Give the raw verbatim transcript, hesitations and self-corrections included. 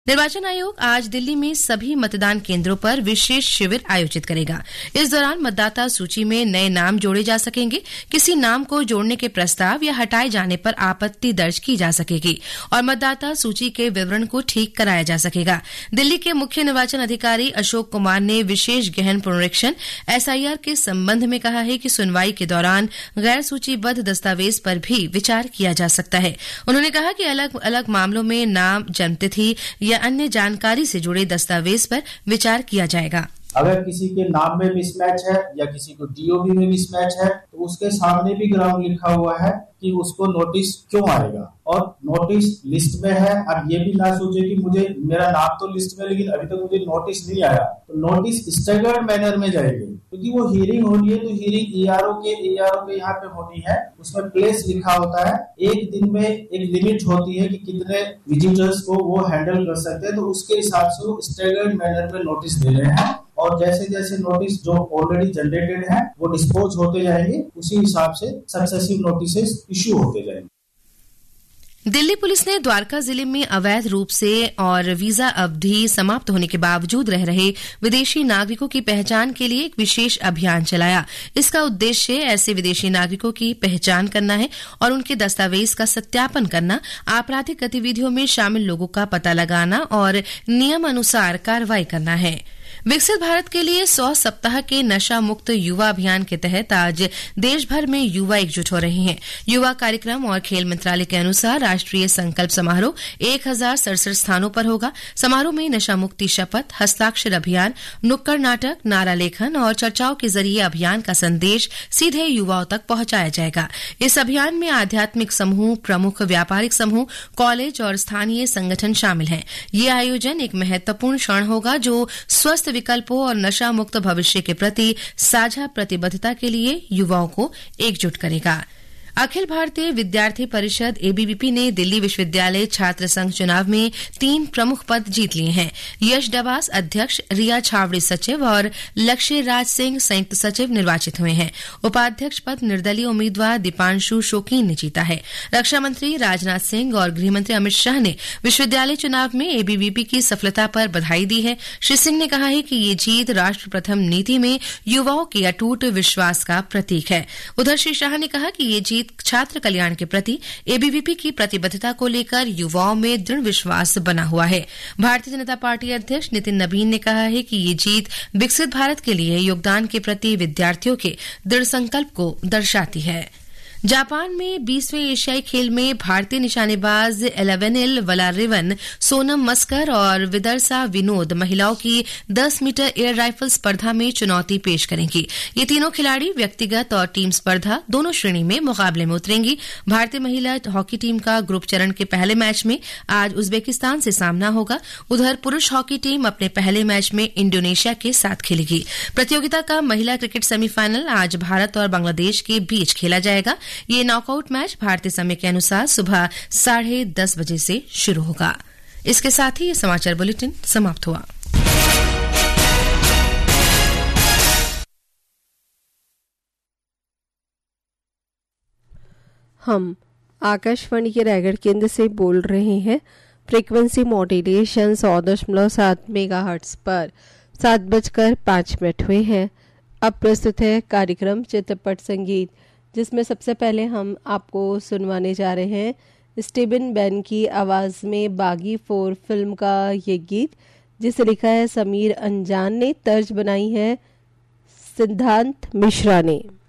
निर्वाचन आयोग आज दिल्ली में सभी मतदान केंद्रों पर विशेष शिविर आयोजित करेगा। इस दौरान मतदाता सूची में नए नाम जोड़े जा सकेंगे, किसी नाम को जोड़ने के प्रस्ताव या हटाए जाने पर आपत्ति दर्ज की जा सकेगी और मतदाता सूची के विवरण को ठीक कराया जा सकेगा। दिल्ली के मुख्य निर्वाचन अधिकारी अशोक कुमार ने विशेष गहन पुनरीक्षण एसआईआर के संबंध में कहा है कि सुनवाई के दौरान गैर सूचीबद्ध दस्तावेज पर भी विचार किया जा सकता है। उन्होंने कहा कि अलग अलग मामलों में नाम, जन्मतिथि या अन्य जानकारी से जुड़े दस्तावेज पर विचार किया जाएगा। अगर किसी के नाम में मिसमैच है या किसी को टीओबी में मिसमैच है तो उसके सामने भी ग्राउंड लिखा हुआ है कि उसको नोटिस क्यों आएगा, और नोटिस लिस्ट में है। अब ये भी ना सोचे कि मुझे मेरा नाम तो लिस्ट में लेकिन अभी तक तो मुझे नोटिस नहीं आया, तो नोटिस स्टैगर्ड मैनर में जाएगी क्योंकि वो हियरिंग होनी है। तो हियरिंग ईआरओ के ईआरओ के यहाँ पे होनी है, उसमें प्लेस लिखा होता है। एक दिन में एक लिमिट होती है कि कितने विजिटर्स को वो हैंडल कर सकते हैं, तो उसके हिसाब से वो स्टैगर्ड मैनर में नोटिस दे रहे हैं और जैसे जैसे नोटिस जो ऑलरेडी जनरेटेड है वो डिस्पोज होते जाएंगे, उसी हिसाब से सक्सेसिव नोटिसेस इश्यू होते जाएंगे। दिल्ली पुलिस ने द्वारका जिले में अवैध रूप से और वीजा अवधि समाप्त होने के बावजूद रह रहे विदेशी नागरिकों की पहचान के लिए एक विशेष अभियान चलाया। इसका उद्देश्य ऐसे विदेशी नागरिकों की पहचान करना है और उनके दस्तावेज का सत्यापन करना, आपराधिक गतिविधियों में शामिल लोगों का पता लगाना और नियम अनुसार कार्रवाई करना है। विकसित भारत के लिए सौ सप्ताह के नशा मुक्त युवा अभियान के तहत आज देश भर में युवा एकजुट हो रहे हैं। युवा कार्यक्रम और खेल मंत्रालय के अनुसार राष्ट्रीय संकल्प समारोह एक हजार सड़सठ स्थानों पर होगा। समारोह में नशा मुक्ति शपथ, हस्ताक्षर अभियान, नुक्कड़ नाटक, नारा लेखन और चर्चाओं के जरिए अभियान का संदेश सीधे युवाओं तक पहुंचाया जाएगा। इस अभियान में आध्यात्मिक समूह, प्रमुख व्यापारिक समूह, कॉलेज और स्थानीय संगठन शामिल हैं। ये आयोजन एक महत्वपूर्ण क्षण होगा जो स्वस्थ विकल्पों और नशा मुक्त भविष्य के प्रति साझा प्रतिबद्धता के लिए युवाओं को एकजुट करेगा। अखिल भारतीय विद्यार्थी परिषद एबीवीपी ने दिल्ली विश्वविद्यालय छात्र संघ चुनाव में तीन प्रमुख पद जीत लिए हैं। यश डबास अध्यक्ष, रिया छावड़ी सचिव और लक्ष्य राज सिंह संयुक्त सचिव निर्वाचित हुए हैं। उपाध्यक्ष पद निर्दलीय उम्मीदवार दीपांशु शोकीन ने जीता है। रक्षा मंत्री राजनाथ सिंह और गृहमंत्री अमित शाह ने विश्वविद्यालय चुनाव में एबीवीपी की सफलता पर बधाई दी है। श्री सिंह ने कहा है कि ये जीत राष्ट्र प्रथम नीति में युवाओं के अटूट विश्वास का प्रतीक है। उधर श्री शाह ने कहा कि ये जीत छात्र कल्याण के प्रति एबीवीपी की प्रतिबद्धता को लेकर युवाओं में दृढ़ विश्वास बना हुआ है। भारतीय जनता पार्टी अध्यक्ष नितिन नबीन ने कहा है कि ये जीत विकसित भारत के लिए योगदान के प्रति विद्यार्थियों के दृढ़ संकल्प को दर्शाती है। जापान में बीसवें एशियाई खेल में भारतीय निशानेबाज एलेवेनिल वलारिवन, सोनम मस्कर और विदर्सा विनोद महिलाओं की दस मीटर एयर राइफल स्पर्धा में चुनौती पेश करेंगी। ये तीनों खिलाड़ी व्यक्तिगत और टीम स्पर्धा दोनों श्रेणी में मुकाबले में उतरेंगी। भारतीय महिला हॉकी टीम का ग्रुप चरण के पहले मैच में आज उज्बेकिस्तान से सामना होगा। उधर पुरुष हॉकी टीम अपने पहले मैच में इंडोनेशिया के साथ खेलेगी। प्रतियोगिता का महिला क्रिकेट सेमीफाइनल आज भारत और बांग्लादेश के बीच खेला जाएगा। ये नॉकआउट मैच भारतीय समय के अनुसार सुबह साढ़े दस बजे से शुरू होगा। इसके साथ ही ये समाचार बुलेटिन समाप्त हुआ। हम आकाशवाणी के रायगढ़ केंद्र से बोल रहे हैं। फ्रीक्वेंसी मॉड्यूलेशन सौ दशमलव सात मेगा हर्ट्ज पर सात बजकर पाँच मिनट हुए हैं। अब प्रस्तुत है कार्यक्रम चित्रपट संगीत, जिसमें सबसे पहले हम आपको सुनवाने जा रहे हैं स्टीवन बेन की आवाज़ में बागी फोर फिल्म का ये गीत, जिसे लिखा है समीर अंजान ने, तर्ज बनाई है सिद्धांत मिश्रा ने।